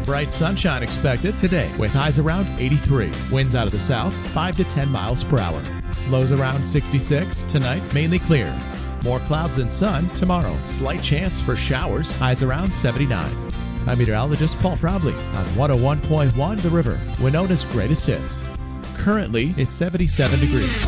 Bright sunshine expected today with highs around 83. Winds out of the south 5 to 10 miles per hour. Lows around 66. Tonight, mainly clear. More clouds than sun tomorrow. Slight chance for showers. Highs around 79. I'm meteorologist Paul Frobley on 101.1 The River, Winona's greatest hits. Currently, it's 77 degrees.